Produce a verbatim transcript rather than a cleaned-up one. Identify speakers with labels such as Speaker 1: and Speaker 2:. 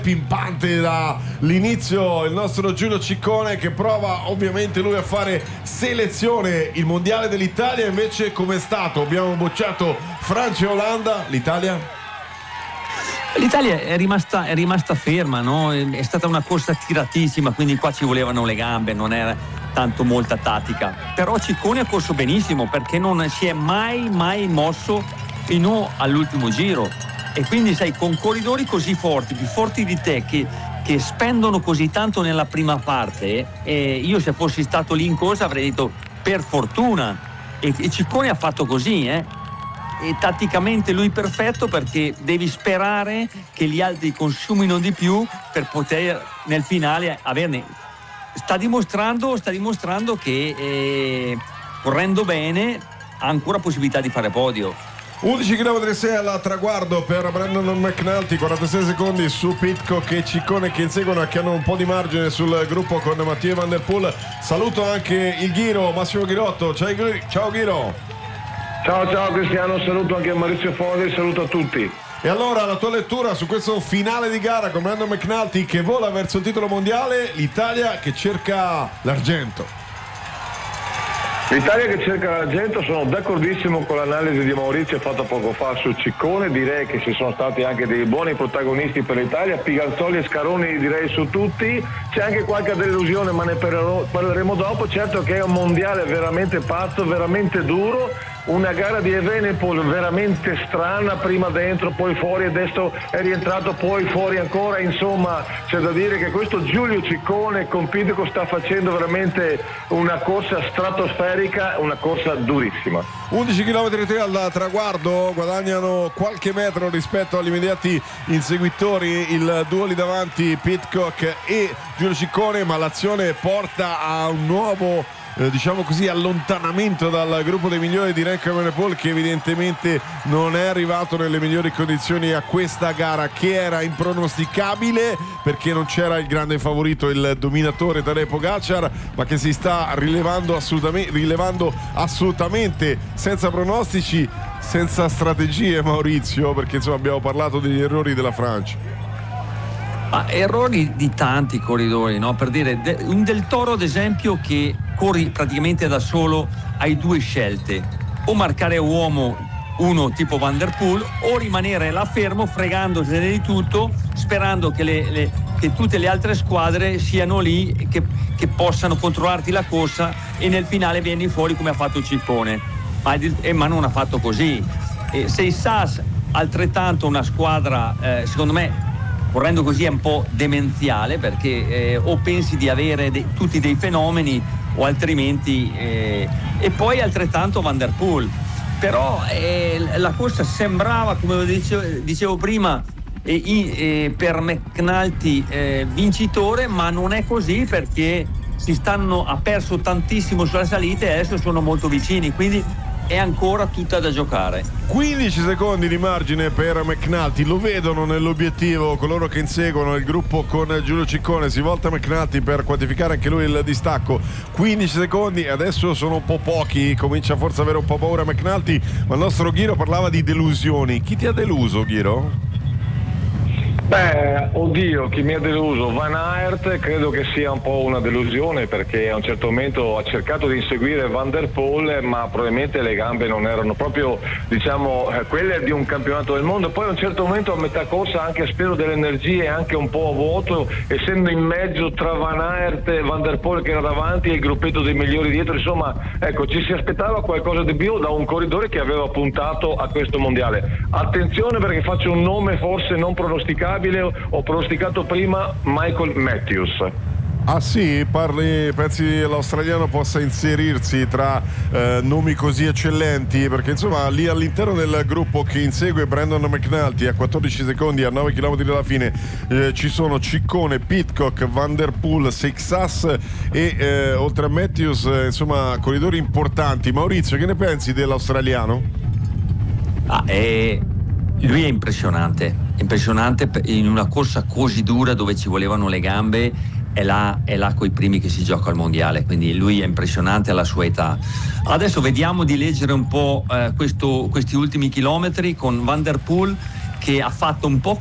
Speaker 1: pimpante dall'inizio il nostro Giulio Ciccone, che prova ovviamente lui a fare selezione. Il mondiale dell'Italia invece com'è stato? Abbiamo bocciato Francia e Olanda, l'Italia?
Speaker 2: L'Italia è rimasta, è rimasta ferma, no? È stata una corsa tiratissima, quindi qua ci volevano le gambe, non era tanto molta tattica. Però Ciccone ha corso benissimo perché non si è mai mai mosso fino all'ultimo giro. E quindi sai, con corridori così forti, più forti di te, che, che spendono così tanto nella prima parte, eh, io se fossi stato lì in corsa avrei detto per fortuna. E, e Ciccone ha fatto così, eh. E tatticamente lui perfetto, perché devi sperare che gli altri consumino di più per poter nel finale averne. Sta dimostrando, sta dimostrando che eh, correndo bene ha ancora possibilità di fare podio.
Speaker 1: undici chilometri e sei al traguardo per Brandon McNulty, quarantasei secondi su Pidcock e Ciccone che inseguono, che hanno un po' di margine sul gruppo con Mathieu Van Der Poel. Saluto anche il Ghiro, Massimo Ghirotto. Ciao, ciao Ghiro.
Speaker 3: Ciao ciao Cristiano, saluto anche Maurizio Fogli, saluto a tutti.
Speaker 1: E allora la tua lettura su questo finale di gara con Brandon McNulty che vola verso il titolo mondiale, l'Italia che cerca l'argento.
Speaker 3: L'Italia che cerca l'argento, sono d'accordissimo con l'analisi di Maurizio fatta poco fa su Ciccone, direi che ci sono stati anche dei buoni protagonisti per l'Italia, Piganzoli e Scaroni direi su tutti, c'è anche qualche delusione ma ne parleremo dopo. Certo che è un mondiale veramente pazzo, veramente duro, una gara di Evenepoel veramente strana, prima dentro poi fuori, adesso è rientrato poi fuori ancora, insomma c'è da dire che questo Giulio Ciccone con Pidcock sta facendo veramente una corsa stratosferica, una corsa durissima.
Speaker 1: undici chilometri e tre al traguardo, guadagnano qualche metro rispetto agli immediati inseguitori il duo lì davanti, Pidcock e Giulio Ciccone, ma l'azione porta a un nuovo Eh, diciamo così allontanamento dal gruppo dei migliori di Remco Evenepoel, che evidentemente non è arrivato nelle migliori condizioni a questa gara, che era impronosticabile perché non c'era il grande favorito, il dominatore Tadej Pogacar, ma che si sta rilevando assolutamente, rilevando assolutamente senza pronostici, senza strategie, Maurizio, perché insomma abbiamo parlato degli errori della Francia.
Speaker 2: Ah, errori di tanti corridori, no? Per dire, de, un Del Toro ad esempio che corri praticamente da solo, hai due scelte: o marcare uomo uno tipo Van Der Poel, o rimanere là fermo fregandosene di tutto, sperando che, le, le, che tutte le altre squadre siano lì, che, che possano controllarti la corsa e nel finale vieni fuori come ha fatto Ciccone, ma, eh, ma non ha fatto così. Eh, se i Sass altrettanto una squadra, eh, secondo me correndo così è un po' demenziale, perché eh, o pensi di avere de- tutti dei fenomeni o altrimenti eh, e poi altrettanto Van Der Poel, però eh, la corsa sembrava, come dicevo, dicevo prima, eh, in, eh, per McNulty eh, vincitore, ma non è così, perché si stanno ha perso tantissimo sulla salita e adesso sono molto vicini, quindi è ancora tutta da giocare.
Speaker 1: quindici secondi di margine per McNulty, lo vedono nell'obiettivo coloro che inseguono il gruppo con Giulio Ciccone, si volta McNulty per quantificare anche lui il distacco. Quindici secondi, adesso sono un po' pochi, comincia forse ad avere un po' paura McNulty, ma il nostro Ghiro parlava di delusioni. Chi ti ha deluso, Ghiro?
Speaker 3: Beh, oddio, chi mi ha deluso? Van Aert credo che sia un po' una delusione, perché a un certo momento ha cercato di inseguire Van Der Poel, ma probabilmente le gambe non erano proprio, diciamo, quelle di un campionato del mondo. Poi a un certo momento a metà corsa anche ha speso delle energie anche un po' a vuoto, essendo in mezzo tra Van Aert e Van Der Poel che era davanti e il gruppetto dei migliori dietro. Insomma, ecco, ci si aspettava qualcosa di più da un corridore che aveva puntato a questo mondiale. Attenzione, perché faccio un nome forse non pronosticabile, ho pronosticato prima Michael Matthews.
Speaker 1: Ah sì, parli, pensi l'australiano possa inserirsi tra eh, nomi così eccellenti? Perché insomma lì all'interno del gruppo che insegue Brandon McNulty a quattordici secondi, a nove chilometri dalla fine, eh, ci sono Ciccone, Pidcock, Van Der Poel, Seixas e eh, oltre a Matthews, eh, insomma corridori importanti. Maurizio, che ne pensi dell'australiano?
Speaker 2: Ah, è... Lui è impressionante, impressionante in una corsa così dura dove ci volevano le gambe, è là, è là coi primi che si gioca al mondiale, quindi lui è impressionante alla sua età. Adesso vediamo di leggere un po' eh, questo, questi ultimi chilometri con Van Der Poel, che ha fatto un po'